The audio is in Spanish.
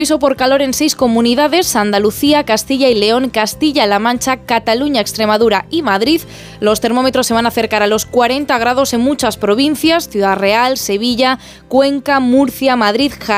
Aviso por calor en 6 comunidades: Andalucía, Castilla y León, Castilla-La Mancha, Cataluña, Extremadura y Madrid. Los termómetros se van a acercar a los 40 grados en muchas provincias: Ciudad Real, Sevilla, Cuenca, Murcia, Madrid,